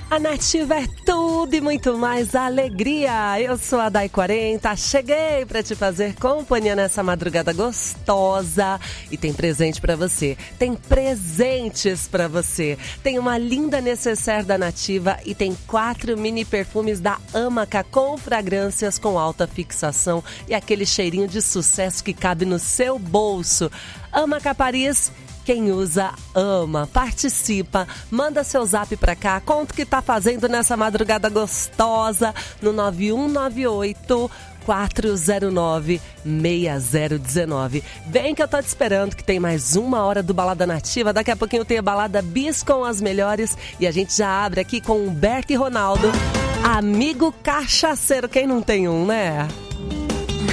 A Nativa é tudo e muito mais alegria. Eu sou a Dai 40, cheguei para te fazer companhia nessa madrugada gostosa. E tem presente para você, tem presentes para você. Tem uma linda necessaire da Nativa e tem 4 mini perfumes da Amaca com fragrâncias com alta fixação e aquele cheirinho de sucesso que cabe no seu bolso. Amaca Paris. Quem usa, ama. Participa, manda seu zap pra cá, conta o que tá fazendo nessa madrugada gostosa no 9198 409 6019. Vem que eu tô te esperando, que tem mais uma hora do Balada Nativa. Daqui a pouquinho tem a Balada Bis com as melhores e a gente já abre aqui com Humberto e Ronaldo, amigo cachaceiro. Quem não tem um, né?